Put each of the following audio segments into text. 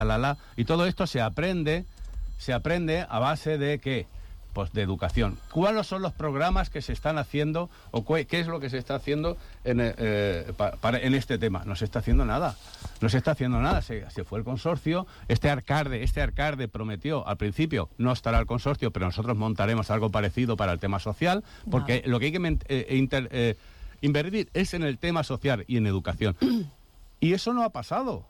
y todo esto se aprende a base de ¿qué? Pues de educación. ¿Cuáles son los programas que se están haciendo o qué es lo que se está haciendo en este tema? No se está haciendo nada. Se fue el consorcio. Este alcalde prometió al principio no estará el consorcio, pero nosotros montaremos algo parecido para el tema social, porque lo que hay que invertir es en el tema social y en educación. Y eso no ha pasado.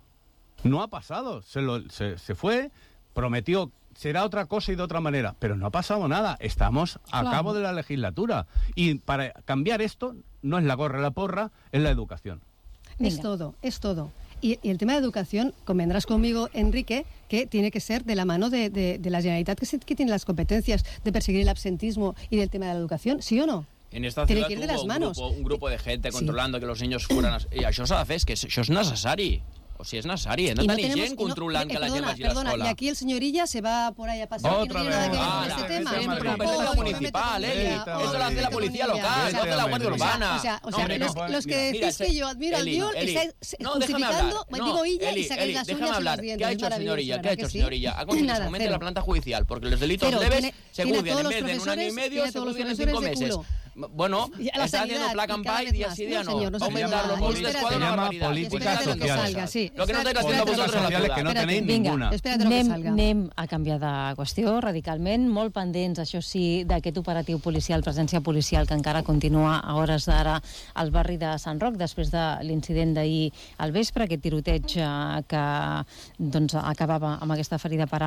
Se fue, prometió será otra cosa y de otra manera, pero no ha pasado nada. Estamos a cabo de la legislatura y para cambiar esto no es la gorra, la porra, es la educación. Es todo. Y el tema de educación, convendrás conmigo, Enrique, que tiene que ser de la mano de la Generalitat, que tiene las competencias de perseguir el absentismo y del tema de la educación, ¿sí o no? En esta ciudad hubo un grupo de gente controlando que los niños fueran... I això s'ha de fer, és que això és necessari. O sigui, és necessari, no tenir gent controlant que la gent vagi a l'escola. Y aquí el señor Illa se va por ahí a pasar. Otra vez. Este tema. Competencia municipal, Eso lo hace la policía local, lo hace la Guardia Urbana. O sea, los que decís que yo admiro al Dior, estáis justificando, digo Illa, y sacáis las uñas y los dientes. ¿Qué ha hecho el señor Illa? Ha conseguido que se comente en la planta judicial, porque los delitos leves se juzgan en vez de en un año y medio, se juzgan en 5 meses. Bueno, está haciendo placa en pay día sí, día no. Aumentar los móviles de escuadra una barbaridad. Políticas sociales. Lo que no estáis haciendo vosotros en la ciutat. Que no tenéis ninguna. Anem a canviar de qüestió radicalment, molt pendents, això sí, d'aquest operatiu policial, presència policial, que encara continua a hores d'ara al barri de Sant Roc, després de l'incident d'ahir al vespre, aquest tiroteig que acabava amb aquesta ferida per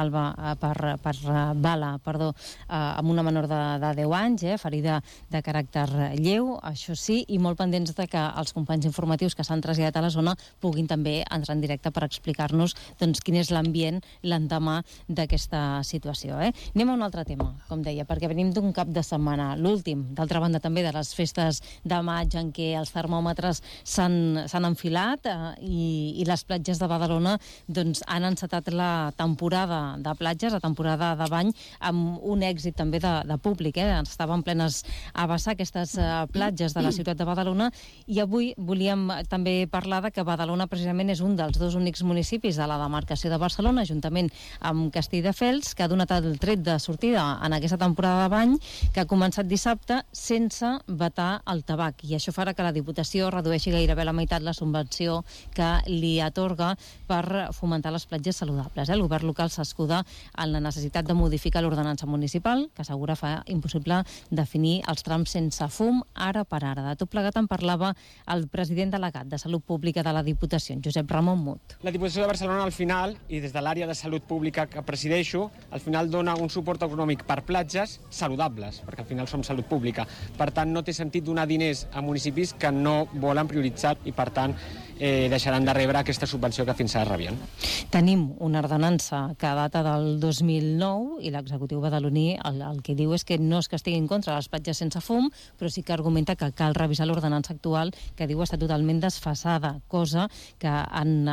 bala, amb una menor de 10 anys, ferida de caràcter lleu, això sí, i molt pendents de que els companys informatius que s'han traslladat a la zona puguin també entrar en directe per explicar-nos quin és l'ambient l'endemà d'aquesta situació. Anem a un altre tema, com deia, perquè venim d'un cap de setmana, l'últim, d'altra banda també de les festes de maig en què els termòmetres s'han enfilat i les platges de Badalona han encetat la temporada de platges, la temporada de bany, amb un èxit també de públic. Estaven plenes a vessar aquestes platges de la ciutat de Badalona, i avui volíem també parlar de que Badalona precisament és un dels dos únics municipis de la demarcació de Barcelona, juntament amb Castelldefels, que ha donat el tret de sortida en aquesta temporada de bany, que ha començat dissabte sense vetar el tabac, i això farà que la Diputació redueixi gairebé a la meitat la subvenció que li atorga per fomentar les platges saludables. El govern local s'escuda en la necessitat de modificar l'ordenança municipal, que assegura fa impossible definir els trams sense fum ara per ara. De tot plegat en parlava el president delegat de Salut Pública de la Diputació, Josep Ramon Mut. La Diputació de Barcelona al final, i des de l'àrea de salut pública que presideixo, al final dona un suport econòmic per platges saludables, perquè al final som salut pública. Per tant, no té sentit donar diners a municipis que no volen prioritzar i, per tant, deixaran de rebre aquesta subvenció que fins ara rebien. Tenim una ordenança que data del 2009 i l'executiu badaloní el que diu és que no és que estigui en contra de les platges sense fum, però sí que argumenta que cal revisar l'ordenança actual, que diu està totalment desfasada, cosa que han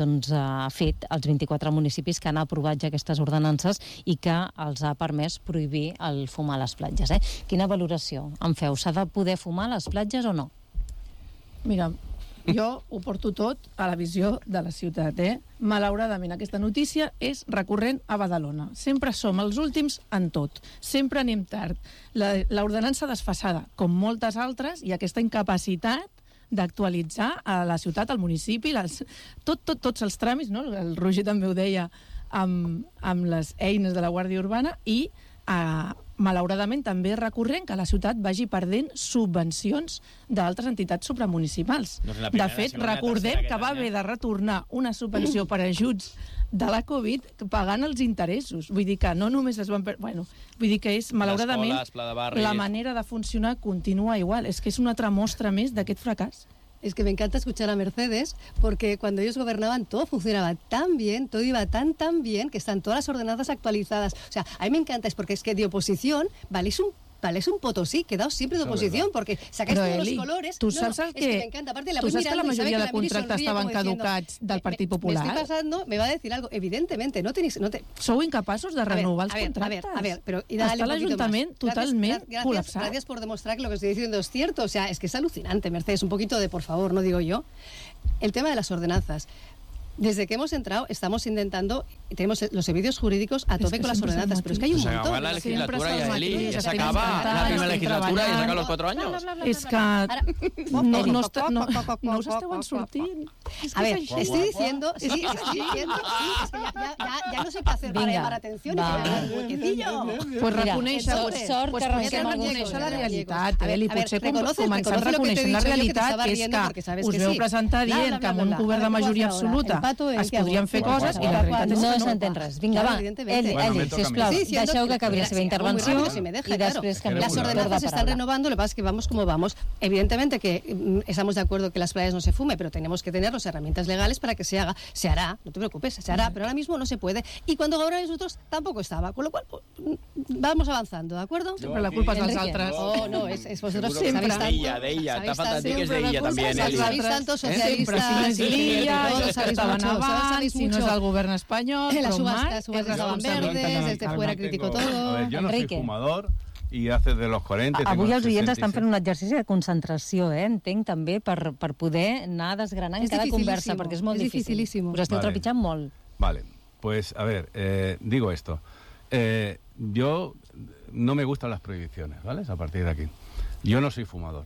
fet els 24 municipis que han aprovat ja aquestes ordenances i que els ha permès prohibir el fumar a les platges. Quina valoració en feu? S'ha de poder fumar a les platges o no? Mira, jo ho porto tot a la visió de la ciutat. Malauradament, aquesta notícia és recurrent a Badalona. Sempre som els últims en tot. Sempre anem tard. L'ordenança desfasada, com moltes altres, i aquesta incapacitat d'actualitzar a la ciutat, al municipi, tots els tràmits, no? El Roger també ho deia, amb les eines de la Guàrdia Urbana, i malauradament també és recurrent que la ciutat vagi perdent subvencions d'altres entitats supramunicipals. De fet, recordem que va haver de retornar una subvenció per ajuts de la Covid pagant els interessos. Vull dir que no només es van... vull dir que és, malauradament, la manera de funcionar continua igual. És que és una altra mostra més d'aquest fracàs. Es que me encanta escuchar a Mercedes, porque cuando ellos gobernaban todo funcionaba tan bien, todo iba tan bien, que están todas las ordenanzas actualizadas. O sea, a mí me encanta, es porque es que de oposición valéis un Potosí, quedaos siempre de oposición, porque sacáis todos los colores. Tu saps que me encanta. Aparte, tu saps que la majoria de contractes estaven caducats del Partit Popular? Me estoy pasando, me va a decir algo. Evidentemente, Sou incapaços de renovar els contractes. A ver, pero... Està l'Ajuntament totalment col·lapsat. Gracias por demostrar que lo que estoy diciendo es cierto. O sea, es que es alucinante, Mercedes. Un poquito de por favor, no digo yo. El tema de las ordenanzas. Desde que hemos entrado estamos intentando, tenemos los servicios jurídicos a tope con las ordenanzas, pero es que hay un montón. Se acaba la legislatura ya, Eli, ya se acaba la primera legislatura i ja s'acaben los 4 años. És que no us esteu ensortint. A ver, estoy diciendo, sí, es que ya no sé qué hacer para llamar atención y para el huequecillo. Pues reconèixer la realitat, Eli, potser començar reconeixent la realitat, que és que us veu presentar dient que amb un govern de majoria absoluta es podrien fer coses i la realitat és que no s'entén res. Vinga, va, Eli, sisplau, deixeu que acabi la seva intervenció y després canviem. Las ordenanzas se están renovando, lo que pasa es que vamos como vamos. Evidentemente que estamos de acuerdo que las playas no se fume, pero tenemos que tener las herramientas legales para que se haga. Se hará, no te preocupes, se hará, pero ahora mismo no se puede. Y cuando gobernáis nosotros tampoco estaba, con lo cual vamos avanzando, ¿de acuerdo? Sempre la culpa és dels altres. Oh, no, es vosotros sempre. D'ella, t'ha faltat dir que és d'ella també, Eli. Sabéis tanto socialistas, estaven abans, si no és el govern espanyol, las subastas estaban verdes, desde fuera criticó todo. A ver, yo no soy fumador i haces de los 40... Avui els oients estan fent un exercici de concentració, entenc, també, per poder anar desgranant cada conversa, perquè és molt difícil. Us esteu trepitjant molt. Vale, pues, a ver, digo esto. Yo no me gustan las prohibiciones, ¿vale? A partir de aquí. Yo no soy fumador.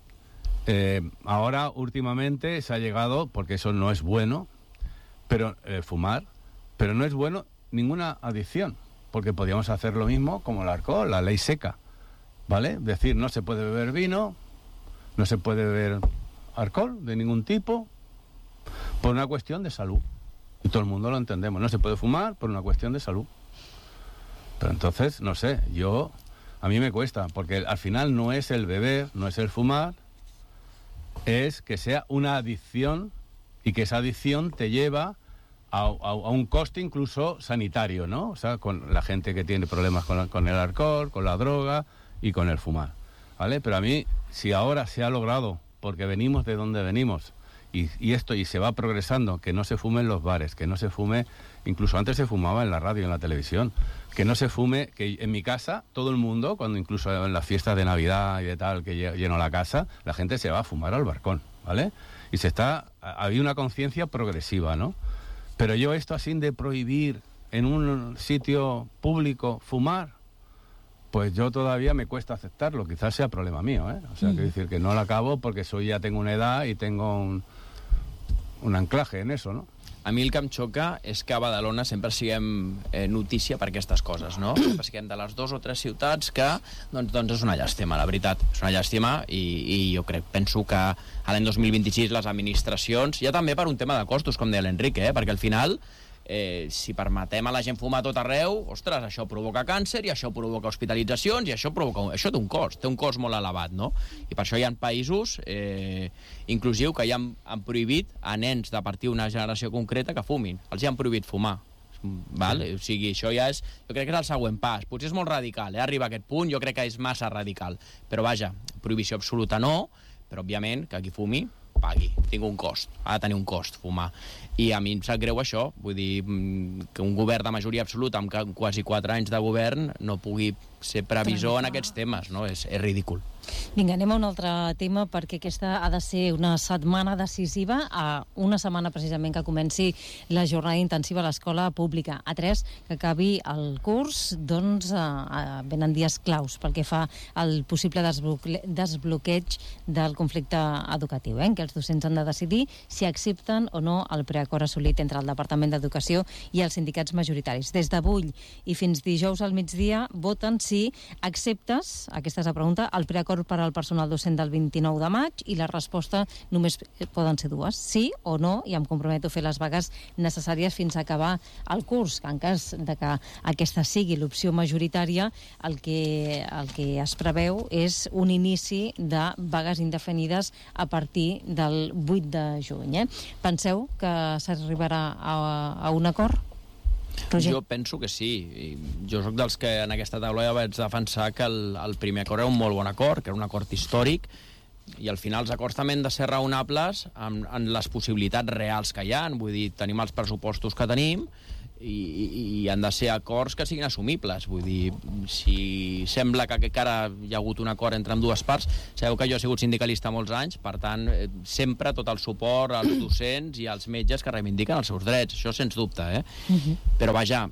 Ahora, últimamente, se ha llegado, porque eso no es bueno, pero fumar, pero no es bueno ninguna adicción, porque podríamos hacer lo mismo como el alcohol, la ley seca, ¿vale? Es decir, no se puede beber vino, no se puede beber alcohol de ningún tipo, por una cuestión de salud. Y todo el mundo lo entendemos, no se puede fumar por una cuestión de salud. Pero entonces, no sé, a mí me cuesta, porque al final no es el beber, no es el fumar, es que sea una adicción y que esa adicción te lleva a un coste incluso sanitario, ¿no? O sea, con la gente que tiene problemas con el alcohol, con la droga y con el fumar, ¿vale? Pero a mí, si ahora se ha logrado, porque venimos de donde venimos, y se va progresando, que no se fume en los bares, que no se fume, incluso antes se fumaba en la radio, en la televisión, que no se fume, que en mi casa todo el mundo, cuando incluso en las fiestas de Navidad y de tal, que lleno la casa, la gente se va a fumar al balcón, ¿vale? Y había una conciencia progresiva, ¿no? Pero yo esto así de prohibir en un sitio público fumar, pues yo todavía me cuesta aceptarlo, quizás sea problema mío, ¿eh? O sea, quiero decir que no lo acabo porque ya tengo una edad y tengo un anclaje en eso, ¿no? A mi el que em xoca és que a Badalona sempre siguem notícia per aquestes coses, no? Sempre siguem de les 2 o 3 ciutats que, doncs és una llàstima, la veritat. És una llàstima i jo penso que a l'any 2026 les administracions, ja també per un tema de costos, com deia l'Enric, perquè al final, si permetem a la gent fumar a tot arreu, ostres, això provoca càncer i això provoca hospitalitzacions i això té un cost molt elevat, no? I per això hi ha països inclusiu que ja han prohibit a nens de partir d'una generació concreta que fumin. Els ja han prohibit fumar. Val? O sigui, això ja és... Jo crec que és el següent pas. Potser és molt radical, arribar a aquest punt, jo crec que és massa radical. Però vaja, prohibició absoluta no, però òbviament que qui fumi pagui, tingui un cost, ha de tenir un cost fumar, i a mi em sap greu això, vull dir que un govern de majoria absoluta amb quasi 4 anys de govern no pugui ser previsor en aquests temes, no? És ridícul. Vinga, anem a un altre tema, perquè aquesta ha de ser una setmana decisiva, a una setmana precisament que comenci la jornada intensiva a l'escola pública. A 3, que acabi el curs, doncs venen dies claus pel que fa al possible desbloqueig del conflicte educatiu, que els docents han de decidir si accepten o no el preacord assolit entre el Departament d'Educació i els sindicats majoritaris. Des d'avui i fins dijous al migdia voten si acceptes, aquesta és la pregunta, el preacord per al personal docent del 29 de maig, i la resposta només poden ser 2, sí o no, i em comprometo a fer les vagues necessàries fins a acabar el curs, que en cas de que aquesta sigui l'opció majoritària, el que es preveu és un inici de vagues indefinides a partir del 8 de juny. Penseu que s'arribarà a un acord? Roger? Jo penso que sí. Jo soc dels que en aquesta taula ja vaig defensar que el primer acord era un molt bon acord, que era un acord històric, i al final els acords també han de ser raonables en les possibilitats reals que hi ha. Vull dir, tenim els pressupostos que tenim i han de ser acords que siguin assumibles. Vull dir, si sembla que ara hi ha hagut un acord entre ambdues parts, sabeu que jo he sigut sindicalista molts anys, per tant, sempre tot el suport als docents i als metges que reivindiquen els seus drets, això sens dubte, Però vaja,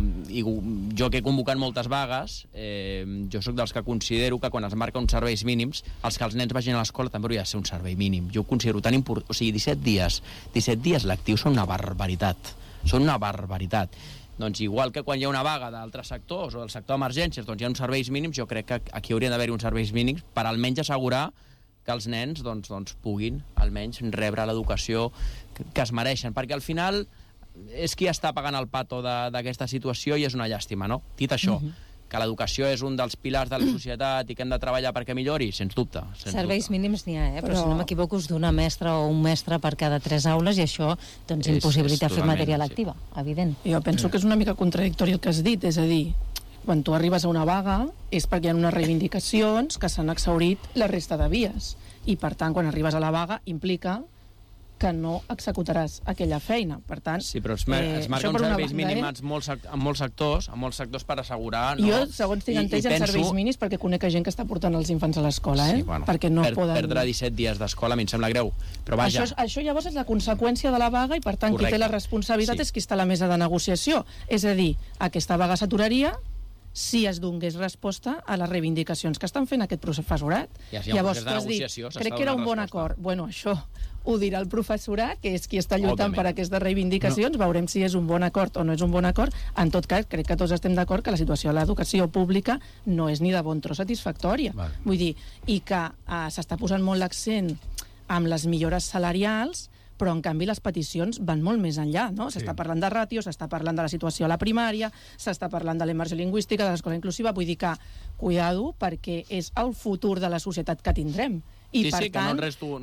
jo que he convocat moltes vagues, jo sóc dels que considero que quan es marca uns serveis mínims, els que els nens vagin a l'escola també hauria de ser un servei mínim. Jo ho considero tan important, o sigui, 17 dies lectius són una barbaritat. Són una barbaritat. Doncs igual que quan hi ha una vaga d'altres sectors o del sector d'emergències, doncs hi ha uns serveis mínims, jo crec que aquí haurien d'haver-hi uns serveis mínims per almenys assegurar que els nens puguin almenys rebre l'educació que es mereixen, perquè al final és qui està pagant el pato d'aquesta situació i és una llàstima, no? Dit això, que l'educació és un dels pilars de la societat i que hem de treballar perquè millori, sens dubte. Serveis mínims n'hi ha, però si no m'equivoco us d'una mestra o un mestre per cada 3 aules i això doncs impossibilita fer matèria lectiva, evident. Jo penso que és una mica contradictori el que has dit, és a dir, quan tu arribes a una vaga és perquè hi ha unes reivindicacions que s'han exhaurit la resta de vies i per tant quan arribes a la vaga implica que no executaràs aquella feina. Per tant, sí, però es marca uns serveis mínims en molts sectors per assegurar... Jo, segons tinc entès, en serveis mínims perquè conec gent que està portant els infants a l'escola, perquè no poden... Perdre 17 dies d'escola a mi em sembla greu, però vaja... Això llavors és la conseqüència de la vaga i, per tant, qui té la responsabilitat és qui està a la mesa de negociació. És a dir, aquesta vaga s'aturaria si es donés resposta a les reivindicacions que estan fent aquest professorat. Llavors, tu has dit, crec que era un bon acord. Bueno, això ho dirà el professorat, que és qui està lluitant per aquestes reivindicacions. Veurem si és un bon acord o no és un bon acord. En tot cas, crec que tots estem d'acord que la situació de l'educació pública no és ni de bon tros satisfactòria. Vull dir, i que s'està posant molt l'accent amb les millores salarials, però en canvi les peticions van molt més enllà, no? S'està parlant de ràtios, s'està parlant de la situació a la primària, s'està parlant de la immersió lingüística, de l'escola inclusiva, vull dir que, cuidado, perquè és el futur de la societat que tindrem. I, per tant,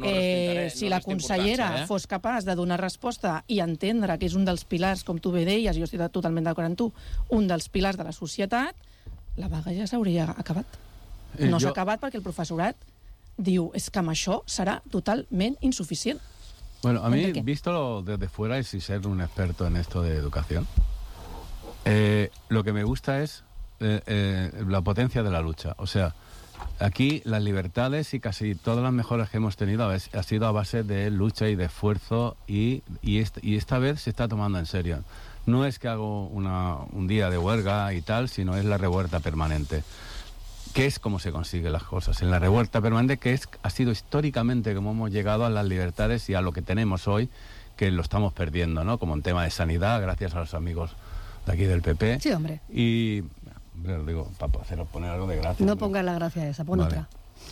si la consellera fos capaç de donar resposta i entendre que és un dels pilars, com tu bé deies, jo estic totalment d'acord amb tu, un dels pilars de la societat, la vaga ja s'hauria acabat. No s'ha acabat perquè el professorat diu, és que amb això serà totalment insuficient. Bueno, a mí, visto desde fuera y sin ser un experto en esto de educación, lo que me gusta es la potencia de la lucha. O sea, aquí las libertades y casi todas las mejoras que hemos tenido ha sido a base de lucha y de esfuerzo y esta vez se está tomando en serio. No es que hago un día de huelga y tal, sino es la revuelta permanente. Que es como se consiguen las cosas. En la revuelta permanente, ha sido históricamente como hemos llegado a las libertades y a lo que tenemos hoy, que lo estamos perdiendo, ¿no? Como en tema de sanidad, gracias a los amigos de aquí del PP. Sí, hombre. Y, lo digo, para haceros poner algo de gracia. No pongas la gracia esa, pon otra.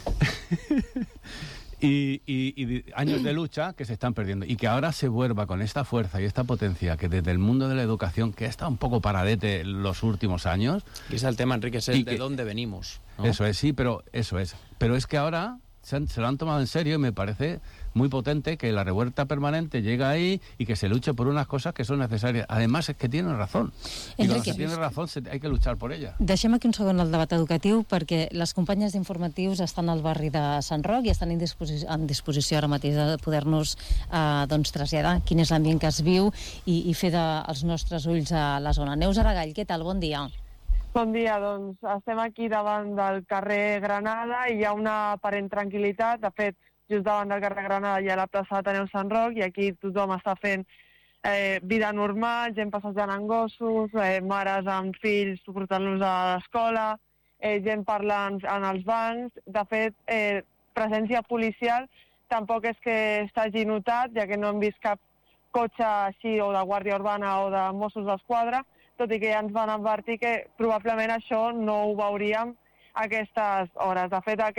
y años de lucha que se están perdiendo y que ahora se vuelva con esta fuerza y esta potencia que desde el mundo de la educación, que está un poco paradete los últimos años. Y es el tema, Enrique, es el de dónde venimos, ¿no? Eso es, sí, pero eso es. Pero es que ahora se lo han tomado en serio y me parece muy potente que la revuelta permanente llega ahí y que se luche por unas cosas que son necesarias. Además, es que tienen razón. I quan se tiene razón, hay que luchar por ella. Deixem aquí un segon el debat educatiu, perquè les companyes d'informatius estan al barri de Sant Roc i estan en disposició ara mateix de poder-nos traslladar quin és l'ambient que es viu i fer dels nostres ulls a la zona. Neus Aragall, què tal? Bon dia. Bon dia, doncs estem aquí davant del carrer Granada i hi ha una aparent tranquil·litat. De fet, just davant del carrer Granada hi ha la plaça Ateneu Sant Roc i aquí tothom està fent vida normal, gent passejant amb gossos, mares amb fills portant-los a l'escola, gent parlant en els bancs. De fet, presència policial tampoc és que s'hagi notat, ja que no hem vist cap cotxe així o de Guàrdia Urbana o de Mossos d'Esquadra, tot i que ja ens van advertir que probablement això no ho veuríem a aquestes hores. De fet,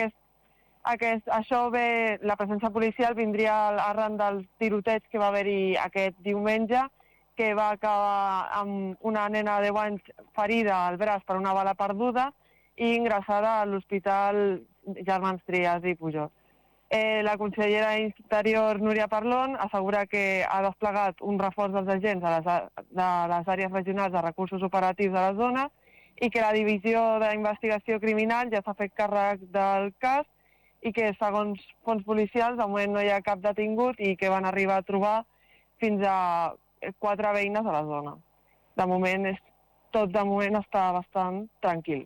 la presència policial vindria arran dels tiroteigs que va haver-hi aquest diumenge, que va acabar amb una nena de 10 anys ferida al braç per una bala perduda i ingressada a l'Hospital Germans Trias i Pujol. La consellera d'Interior, Núria Parlon, assegura que ha desplegat un reforç dels agents de les àrees regionals de recursos operatius de la zona i que la divisió d'investigació criminal ja s'ha fet càrrec del cas i que, segons fons policials, de moment no hi ha cap detingut i que van arribar a trobar fins a 4 veïnes a la zona. de moment està bastant tranquil.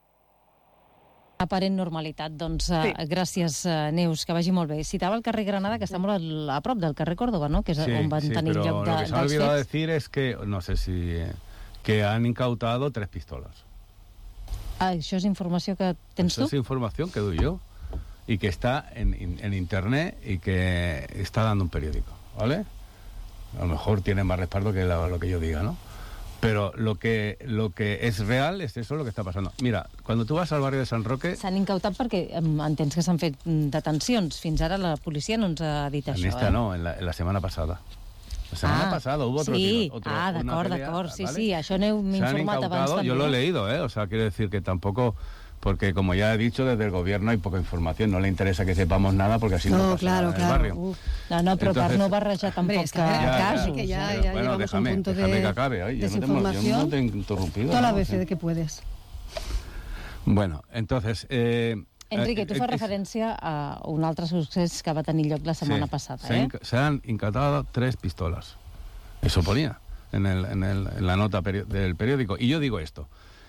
Aparent normalitat. Doncs gràcies, Neus, que vagi molt bé. Citava el carrer Granada, que està molt a prop del carrer Córdoba, ¿no? Que és on van tenir lloc dels fets. Sí, però lo que se ha olvidado decir es que, no sé si, que han incautado 3 pistolas. Això és informació que tens tu? Eso es información que doy yo y que está en internet y que está dando un periódico, ¿vale? A lo mejor tiene más respaldo que lo que yo diga, ¿no? Pero lo que es real es eso lo que está pasando. Mira, cuando tú vas al barrio de Sant Roque... S'han incautat perquè entens que s'han fet detencions. Fins ara la policia no ens ha dit això. En esta no, en la semana pasada. La semana pasada hubo otro... Sí, d'acord. Sí, això m'he informat abans també. Yo lo he leído, o sea, quiero decir que tampoco... Porque, como ya he dicho, desde el gobierno hay poca información. No le interesa que sepamos nada porque así no pasa nada en el barrio. No, però per no barrejar tampoc casos. Que ya llegamos a un punto déjame que acabe. Desinformación. Yo no te he interrumpido. Todas las veces que puedes. Bueno, entonces... Enrique, tu fas referència a un altre succés que va tenir lloc la setmana passada. Se han incautado 3 pistolas. Eso ponía en la nota del periódico. Y yo digo esto.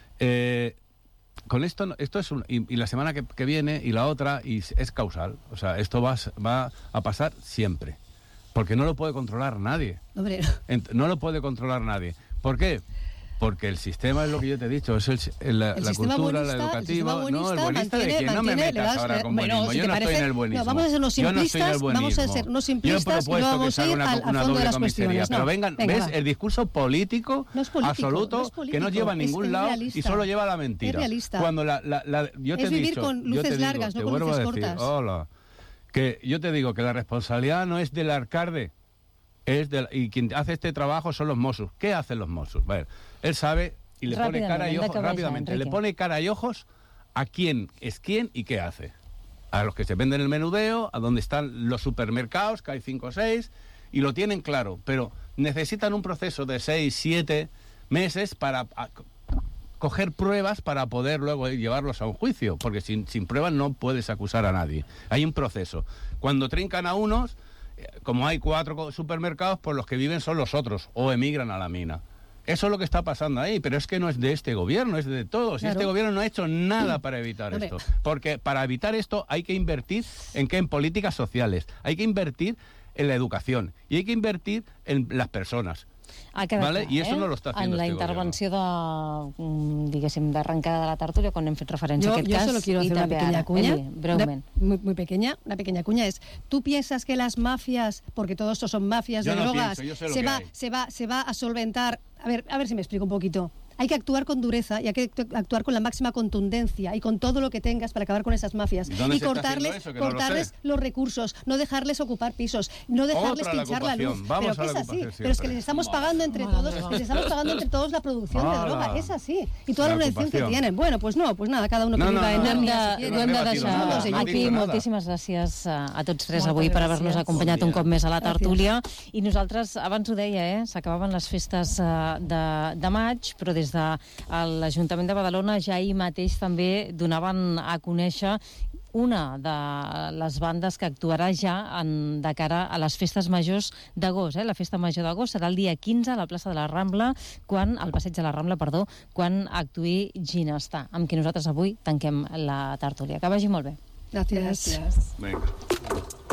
Con esto es y la semana que viene y la otra es causal. O sea, esto va a pasar siempre. Porque no lo puede controlar nadie. Hombre. No lo puede controlar nadie. ¿Por qué? Porque el sistema es lo que yo te he dicho, es la cultura, la educativa. No, el buenista de que no me metas ahora con buenismo. Yo no estoy en el buenismo. Vamos a ser unos simplistas, Yo he propuesto que se haga una doble comisaría. Pero vengan, ¿ves? El discurso político absoluto que no lleva a ningún lado y solo lleva a la mentira. Es realista. Cuando yo te he dicho, vivir con luces largas, no con luces cortas. Hola. Que yo te digo que la responsabilidad no es del alcalde, y quien hace este trabajo son los Mossos. ¿Qué hacen los Mossos? Bueno, él sabe y le pone cara y ojos rápidamente. Le pone cara y ojos a quién es quién y qué hace. A los que se venden el menudeo, a donde están los supermercados, que hay 5 o 6, y lo tienen claro. Pero necesitan un proceso de 6, 7 meses para coger pruebas para poder luego llevarlos a un juicio, porque sin pruebas no puedes acusar a nadie. Hay un proceso. Cuando trincan a unos, como hay 4 supermercados, pues los que viven son los otros, o emigran a la mina. Eso es lo que está pasando ahí, pero es que no es de este gobierno, es de todos. Claro. Y este gobierno no ha hecho nada para evitar esto. Porque para evitar esto hay que invertir en políticas sociales, hay que invertir en la educación y hay que invertir en las persones. ¿Vale? Y eso no lo está haciendo en la intervenció d'arrencada de la tertúlia, quan hem fet referència a aquest cas. Yo solo quiero hacer una pequeña cuña, muy pequeña, una pequeña cuña es, ¿tú piensas que las mafias, porque todo esto son mafias de drogas, se va a solventar? A ver si me explico un poquito. Hay que actuar con dureza y hay que actuar con la máxima contundencia y con todo lo que tengas para acabar con esas mafias. Y cortarles los recursos, no dejarles ocupar pisos, no dejarles pinchar la luz. Pero que es así. Pero es que les estamos pagando entre todos, la producción de droga. Es así. Y toda la organización que tienen. Bueno, pues nada, cada uno que viva en Narnia. Aquí moltíssimes gràcies a tots tres avui per haver-nos acompanyat un cop més a la tertúlia. I nosaltres, abans ho deia, s'acabaven les festes de maig, però des de l'Ajuntament de Badalona ja ahir mateix també donaven a conèixer una de les bandes que actuarà ja de cara a les festes majors d'agost. La festa major d'agost serà el dia 15 a la plaça de la Rambla, al passeig de la Rambla, quan actuï Ginestar, amb qui nosaltres avui tanquem la tertúlia. Que vagi molt bé. Gràcies. Vinga.